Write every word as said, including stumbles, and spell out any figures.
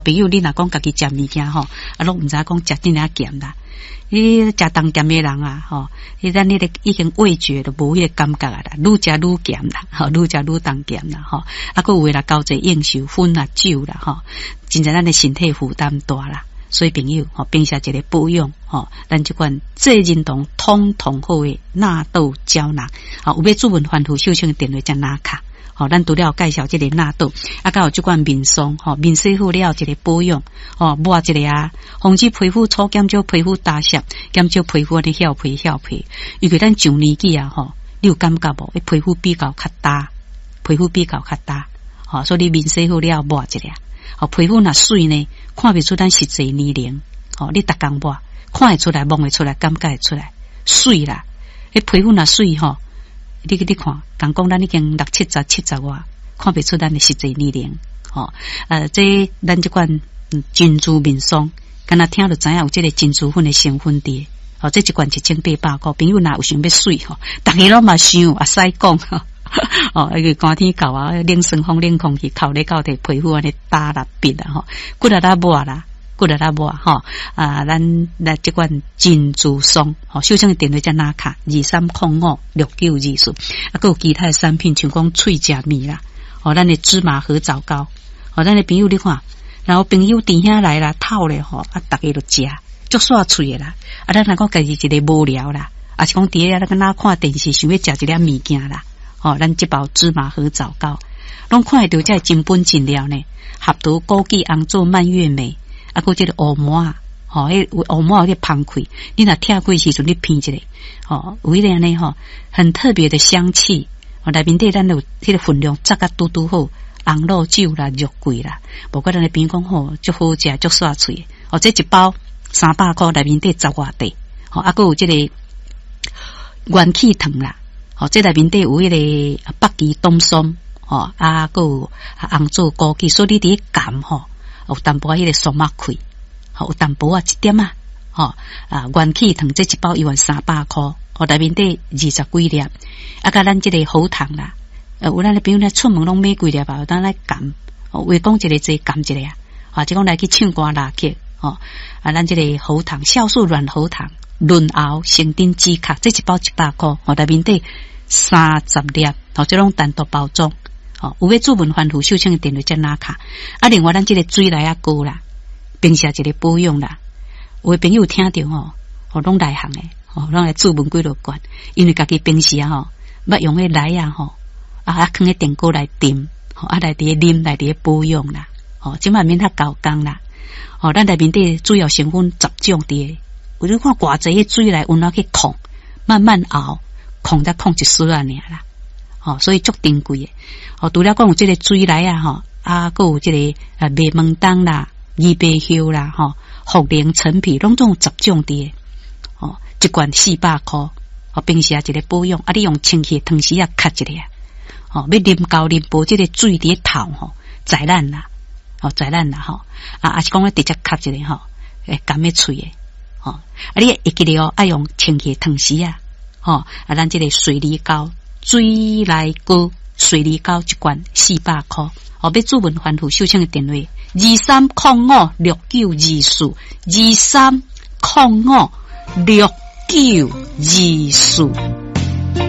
朋友，你若讲家己食物件吼，啊，拢毋知讲食真正咸啦。你食重咸的人啊，吼，伊咱迄个已经味觉都无迄个感觉啊啦，愈食愈咸啦，吼，愈食愈重咸啦，吼，啊，佫有诶啦，交际应酬、薰啊、酒啦，吼，真正咱的身体负担大啦。所以朋友，吼，平时一个保养，吼，咱即款这认同通通好诶纳豆胶囊，吼，有要注文反复修清电话才拿卡。吼，咱除了介绍即个纳豆，啊，甲有即款面霜，吼，面洗好了一个保养，吼，抹一个啊，防止皮肤粗，减少皮肤打湿，减少皮肤的翘皮翘皮。尤其咱上年纪啊，吼，你有感觉无？皮肤比较较大，皮肤比较较大，吼，所以你面洗好了抹一个，吼，皮肤若水呢，看不出咱实际年龄，吼，你逐工抹，看会出来，摸会出来，感觉会出来，水啦，迄皮肤若水吼。你去你看，讲讲咱已经六七十七十外，看不出咱的实际年龄。吼，呃，这咱这款珍珠面霜，敢若听就知影有这个珍珠粉的成分伫。哦，这一罐一千八百块，朋友若有想要水吼，大家拢嘛想啊，使讲吼。哦，那个寒天到啊，冷霜风冷空气靠咧到地皮肤安尼打啦变啦吼，骨力啦抹啦。骨力啦抹吼啊，咱咱这款珍珠霜吼，小清电话才拿卡二三零五六九二四，啊，还有其他的产品，像讲脆甲米啦，哦，咱的芝麻合枣糕，哦，咱的朋友你看，然后朋友弟兄来啦，套咧吼，啊，大家都食，足煞脆的啦，啊，咱若讲家己一个无聊啦，啊，是讲伫咧那个哪看电视，想要食一粒物件啦，哦，咱这包芝麻合枣糕，拢看会到这真本真料呢，合桃、枸杞、红枣、蔓越莓。啊，佮这个乌毛啊，吼，迄乌毛有啲芳开，你若跳过时阵，你闻一下，吼，有一点呢，吼，很特别的香气。哦，内面底咱有迄个分量，扎甲拄拄好，红露酒啦、肉桂啦，无怪咱的边讲吼，足好食，足煞脆。哦，这一包三百块，内面底十外块，吼，啊，佮有这个元气糖啦，吼，这内面底有迄个北极冬松，吼，啊，佮有红枣、枸杞，所以你伫咸吼。有淡薄迄个松麦块，吼有淡薄啊一点啊，吼啊元气糖这一包一万三百块，吼内面底二十几粒，啊甲咱这个喉糖啦，呃有咱的朋友咧出门拢买几粒吧，有当来含，哦为讲一个侪含一个啊，啊即讲来去唱歌拉客，吼啊咱这个喉糖酵素软喉糖润喉生丁止咳，这一包一百块，吼内面底三十粒，吼这种单独包装。哦，有要注文反复修清的电话才拿卡。啊，另外咱这个水来啊膏啦，平时一个保养啦。有的朋友听到吼，哦，拢内行诶，哦，拢来注文几落罐，因为家己平时啊吼，捌用迄来啊吼，啊啊放喺电锅来炖，吼啊来伫啉来伫保养啦。哦，即卖免较高工啦。哦，咱内面底主要成分十种伫，有你看偌济迄水来温啊去控，慢慢熬，控才控一丝啊尔啦。哦，所以足珍贵诶。哦，除了讲有这个水来啊，吼，啊，还有这个啊麦门冬啦、二白香啦，吼，茯苓、陈皮，拢总有十种伫。哦，一罐四百块。哦，平时啊一个保养，啊，你用清气汤匙啊吸一个。哦，要啉高啉无这个水伫头吼，在咱啦，哦，在咱啦吼，啊，啊是讲咧直接吸一个吼，诶，甘咩脆诶，哦，啊，你会记得哦，爱用清气汤匙啊，吼，啊，咱这个水梨膏。水来膏水梨膏一罐四百块，哦，要注文反复修清的电话二三零五六九二四二三零五六九二四。